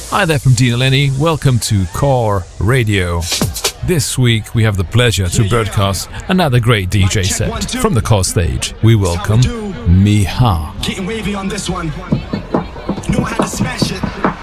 Hi there from Dean Lenny. Welcome to Core Radio. This week we have the pleasure to broadcast another great DJ set from the Core stage. We welcome Miha. Getting wavy on this one. You know I had to smash it.